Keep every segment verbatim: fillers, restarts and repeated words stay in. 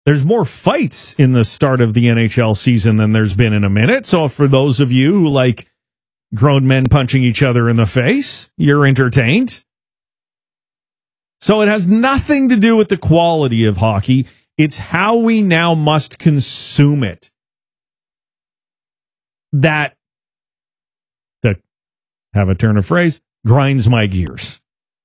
there's more fights in the start of the N H L season than there's been in a minute. So for those of you who like grown men punching each other in the face, you're entertained. So it has nothing to do with the quality of hockey. It's how we now must consume it. That, to have a turn of phrase, grinds my gears.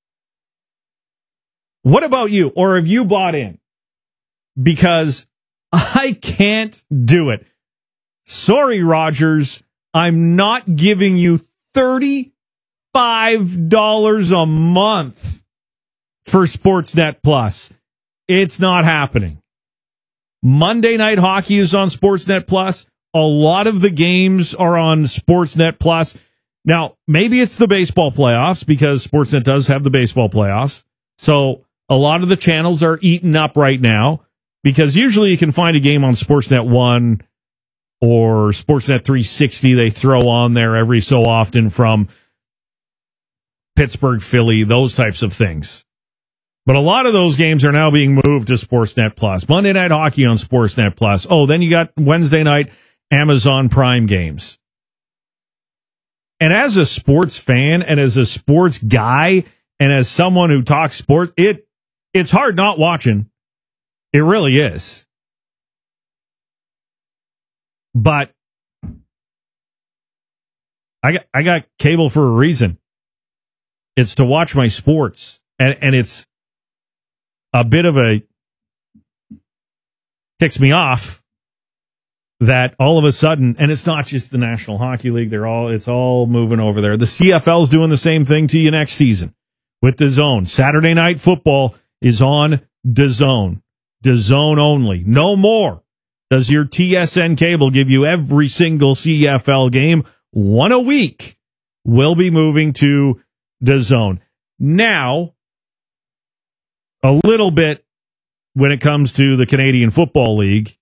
What about you? Or have you bought in? Because I can't do it. Sorry, Rogers. I'm not giving you thirty-five dollars a month for Sportsnet Plus. It's not happening. Monday Night Hockey is on Sportsnet Plus. A lot of the games are on Sportsnet Plus. Now, maybe it's the baseball playoffs because Sportsnet does have the baseball playoffs. So a lot of the channels are eaten up right now because usually you can find a game on Sportsnet one or Sportsnet three sixty. They throw on there every so often from Pittsburgh, Philly, those types of things. But a lot of those games are now being moved to Sportsnet Plus. Monday Night Hockey on Sportsnet Plus. Oh, then you got Wednesday night Amazon Prime games. And as a sports fan and as a sports guy and as someone who talks sports, it it's hard not watching. It really is. But I got I got cable for a reason. It's to watch my sports. And and it's a bit of a ticks me off that all of a sudden, and it's not just the National Hockey League, they're all it's all moving over there. The C F L's doing the same thing to you next season with DAZN. Saturday Night Football is on DAZN. DAZN only. No more does your T S N cable give you every single C F L game. One a week will be moving to DAZN. Now, a little bit when it comes to the Canadian Football League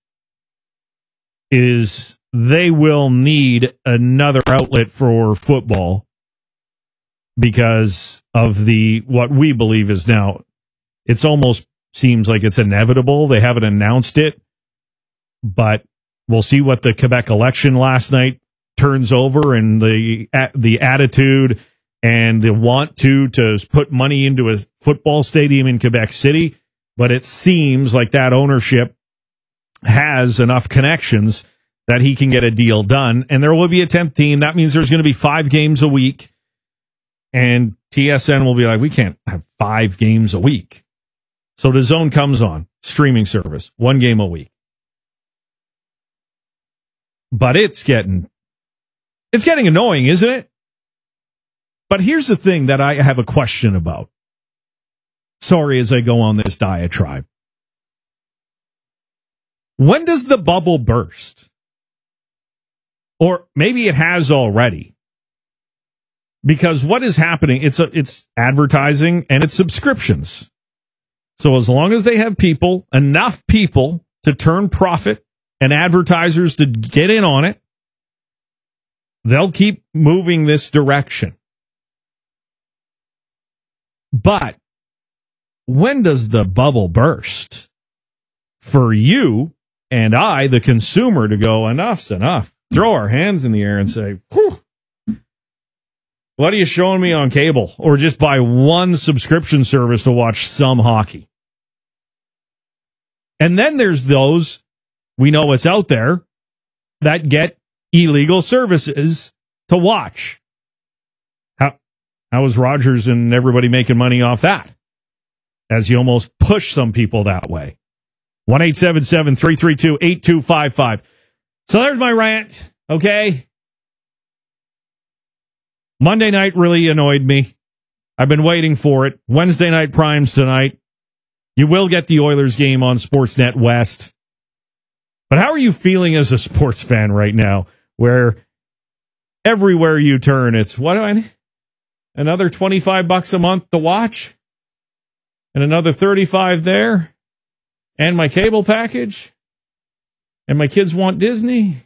is they will need another outlet for football because of the what we believe is now, it's almost seems like it's inevitable. They haven't announced it, but we'll see what the Quebec election last night turns over and the the attitude and the want to to put money into a football stadium in Quebec City. But it seems like that ownership has enough connections that he can get a deal done. And there will be a tenth team. That means there's going to be five games a week. And T S N will be like, we can't have five games a week. So DAZN comes on, streaming service, one game a week. But it's getting, it's getting annoying, isn't it? But here's the thing that I have a question about. Sorry as I go on this diatribe. When does the bubble burst? Or maybe it has already. Because what is happening, it's a, it's advertising and it's subscriptions. So as long as they have people, enough people to turn profit and advertisers to get in on it, they'll keep moving this direction. But when does the bubble burst? For you and I, the consumer, to go, enough's enough. Throw our hands in the air and say, whew, what are you showing me on cable? Or just buy one subscription service to watch some hockey. And then there's those, we know it's out there, that get illegal services to watch. How, how is Rogers and everybody making money off that? As you almost push some people that way. one eight seven seven, three three two, eight two five five. So there's my rant, okay? Monday night really annoyed me. I've been waiting for it. Wednesday night primes tonight. You will get the Oilers game on Sportsnet West. But how are you feeling as a sports fan right now, where everywhere you turn, it's, what do I need? Another twenty-five bucks a month to watch? And another thirty-five there? And my cable package? And my kids want Disney?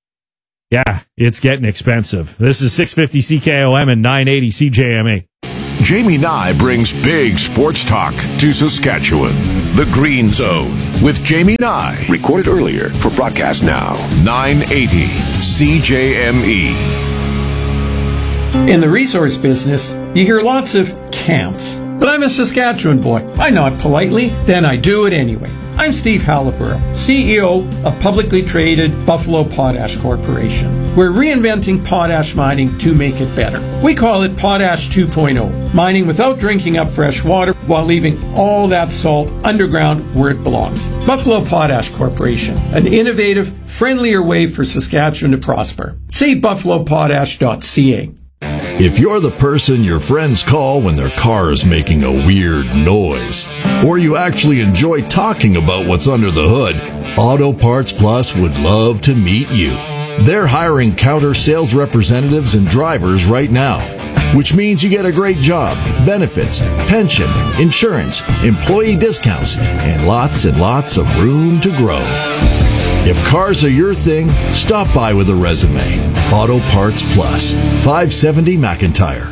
Yeah, it's getting expensive. This is six fifty C K O M and nine eighty C J M A. Jamie Nye brings big sports talk to Saskatchewan. The Green Zone with Jamie Nye. Recorded earlier for broadcast now. nine eighty C J M E. In the resource business, you hear lots of can'ts. But I'm a Saskatchewan boy. I nod politely, then I do it anyway. I'm Steve Halliburton, C E O of publicly traded Buffalo Potash Corporation. We're reinventing potash mining to make it better. We call it Potash two point oh, mining without drinking up fresh water while leaving all that salt underground where it belongs. Buffalo Potash Corporation, an innovative, friendlier way for Saskatchewan to prosper. See buffalo potash dot c a. If you're the person your friends call when their car is making a weird noise, or you actually enjoy talking about what's under the hood, Auto Parts Plus would love to meet you. They're hiring counter sales representatives and drivers right now, which means you get a great job, benefits, pension, insurance, employee discounts, and lots and lots of room to grow. If cars are your thing, stop by with a resume. Auto Parts Plus, five seventy McIntyre.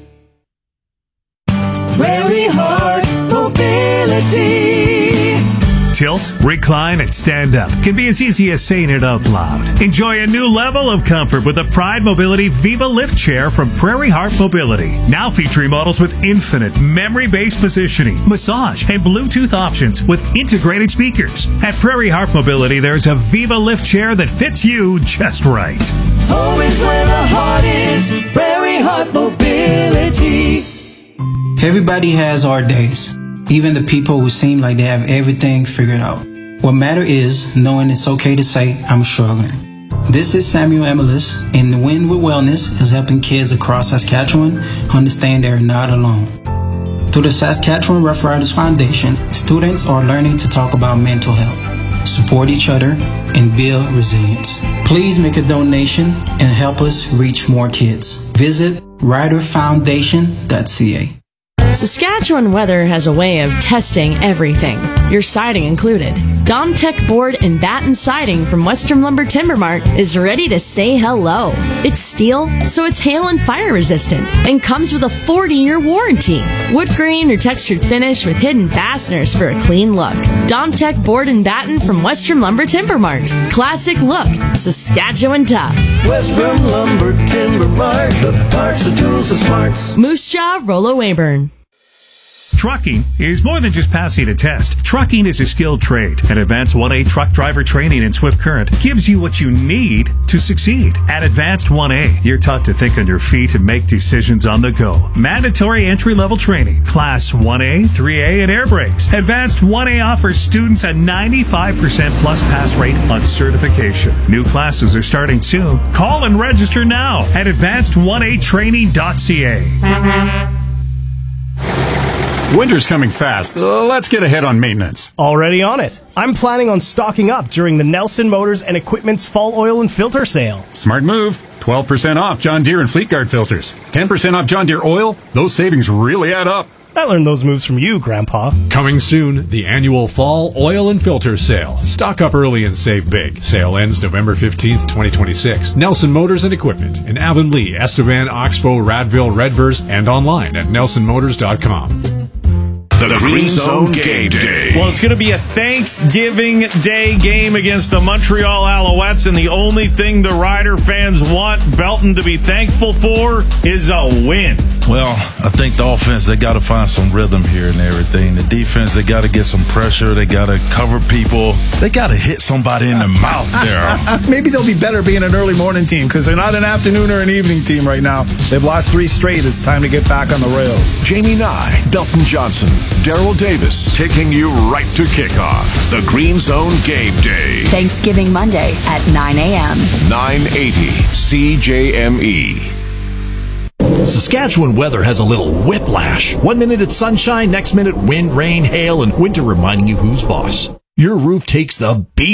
Prairie Heart Mobility. Tilt, recline, and stand up can be as easy as saying it out loud. Enjoy a new level of comfort with the Pride Mobility Viva Lift Chair from Prairie Heart Mobility. Now featuring models with infinite memory-based positioning, massage, and Bluetooth options with integrated speakers. At Prairie Heart Mobility, there's a Viva Lift Chair that fits you just right. Home is where the heart is. Prairie Heart Mobility. Everybody has our days. Even the people who seem like they have everything figured out. What matters is knowing it's okay to say, I'm struggling. This is Samuel Emilis, and the Win with Wellness is helping kids across Saskatchewan understand they're not alone. Through the Saskatchewan Rough Riders Foundation, students are learning to talk about mental health, support each other, and build resilience. Please make a donation and help us reach more kids. Visit rider foundation dot c a. Saskatchewan Weather has a way of testing everything, your siding included. Domtech Board and Batten Siding from Western Lumber Timber Mart is ready to say hello. It's steel, so it's hail and fire resistant, and comes with a forty-year warranty. Wood grain or textured finish with hidden fasteners for a clean look. Domtech Board and Batten from Western Lumber Timber Mart. Classic look, Saskatchewan tough. Western Lumber Timber Mart, the parts, the tools, the smarts. Moose Jaw, Rollo Weyburn. Trucking is more than just passing a test. Trucking is a skilled trade, and Advanced one A truck driver training in Swift Current gives you what you need to succeed. At Advanced one A, you're taught to think on your feet and make decisions on the go. Mandatory entry-level training, Class one A, three A, and air brakes. Advanced one A offers students a ninety-five percent plus pass rate on certification. New classes are starting soon. Call and register now at advanced one a training dot c a. Winter's coming fast. Uh, let's get ahead on maintenance. Already on it. I'm planning on stocking up during the Nelson Motors and Equipment's Fall Oil and Filter Sale. Smart move. twelve percent off John Deere and Fleetguard filters. ten percent off John Deere oil. Those savings really add up. I learned those moves from you, Grandpa. Coming soon, the annual Fall Oil and Filter Sale. Stock up early and save big. Sale ends November fifteenth, twenty twenty-six. Nelson Motors and Equipment in Avonlea, Estevan, Oxbow, Radville, Redvers, and online at nelson motors dot com. The Green Zone Game Day. Well, it's going to be a Thanksgiving Day game against the Montreal Alouettes, and the only thing the Rider fans want Belton to be thankful for is a win. Well, I think the offense, they got to find some rhythm here and everything. The defense, they got to get some pressure. They got to cover people. They got to hit somebody in the mouth there. Maybe they'll be better being an early morning team because they're not an afternoon or an evening team right now. They've lost three straight. It's time to get back on the rails. Jamie Nye, Belton Johnson, Daryl Davis, taking you right to kickoff. The Green Zone Game Day. Thanksgiving Monday at nine a.m. nine eighty C J M E. Saskatchewan weather has a little whiplash. One minute it's sunshine, next minute wind, rain, hail, and winter reminding you who's boss. Your roof takes the beating.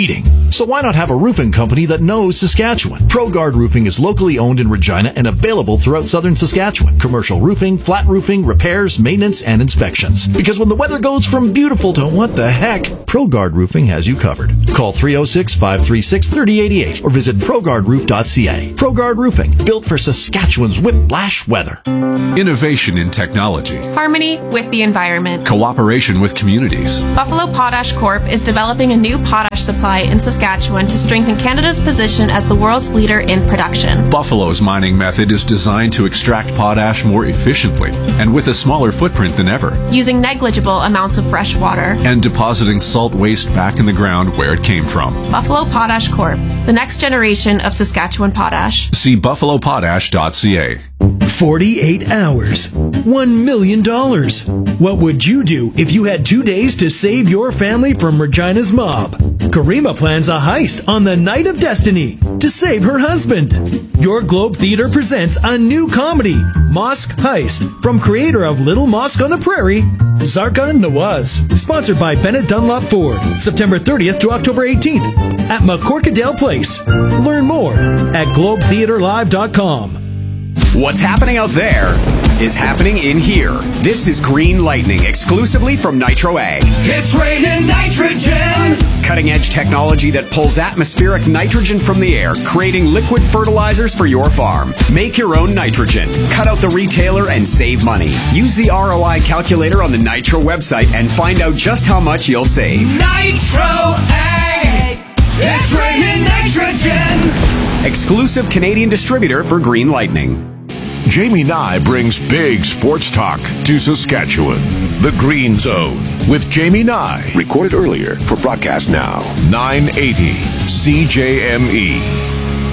So why not have a roofing company that knows Saskatchewan? ProGuard Roofing is locally owned in Regina and available throughout southern Saskatchewan. Commercial roofing, flat roofing, repairs, maintenance, and inspections. Because when the weather goes from beautiful to what the heck, ProGuard Roofing has you covered. Call three oh six, five three six, three oh eight eight or visit pro guard roof dot c a. ProGuard Roofing, built for Saskatchewan's whiplash weather. Innovation in technology. Harmony with the environment. Cooperation with communities. Buffalo Potash Corp is developing a new potash supply in Saskatchewan to strengthen Canada's position as the world's leader in production. Buffalo's mining method is designed to extract potash more efficiently and with a smaller footprint than ever. Using negligible amounts of fresh water. And depositing salt waste back in the ground where it came from. Buffalo Potash Corp, the next generation of Saskatchewan potash. See buffalo potash dot c a. forty-eight hours. one million dollars. What would you do if you had two days to save your family from Regina's mob? Karima plans a heist on the Night of Destiny to save her husband. Your Globe Theatre presents a new comedy, Mosque Heist, from creator of Little Mosque on the Prairie, Zarka Nawaz. Sponsored by Bennett Dunlop Ford. September thirtieth to October eighteenth at McCorkadale Place. Learn more at globe theatre live dot com. What's happening out there is happening in here. This is Green Lightning, exclusively from Nitro Ag. It's raining nitrogen! Cutting-edge technology that pulls atmospheric nitrogen from the air, creating liquid fertilizers for your farm. Make your own nitrogen. Cut out the retailer and save money. Use the R O I calculator on the Nitro website and find out just how much you'll save. Nitro Ag! It's raining nitrogen! Exclusive Canadian distributor for Green Lightning. Jamie Nye brings big sports talk to Saskatchewan. The Green Zone with Jamie Nye. Recorded earlier for broadcast now. nine eighty C J M E.